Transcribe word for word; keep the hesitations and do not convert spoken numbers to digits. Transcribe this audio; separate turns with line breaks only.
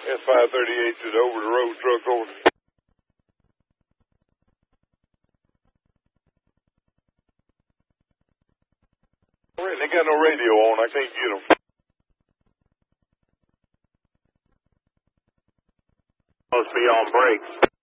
S five thirty-eight to the over-the-road truck over. They got no radio on. I can't get them.
Supposed to be on brakes.